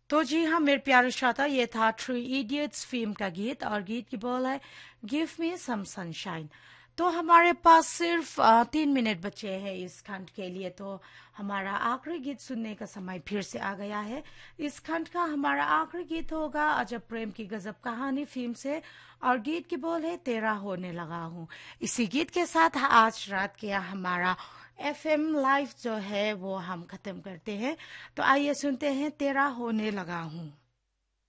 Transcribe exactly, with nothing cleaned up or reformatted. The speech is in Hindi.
तो जी हाँ मेरे प्यारे श्रोता, ये था थ्री इडियट्स फिल्म का गीत और गीत की बोल है गिव मी सम सनशाइन। तो हमारे पास सिर्फ अ, तीन मिनट बचे हैं इस खंड के लिए, तो हमारा आखिरी गीत सुनने का समय फिर से आ गया है। इस खंड का हमारा आखिरी गीत होगा अजब प्रेम की गजब कहानी फिल्म से, और गीत की बोल है तेरा होने लगा हूँ। इसी गीत के साथ आज रात के हमारा एफ एम लाइव जो है वो हम खत्म करते हैं। तो आइए सुनते हैं तेरा होने लगा हूँ।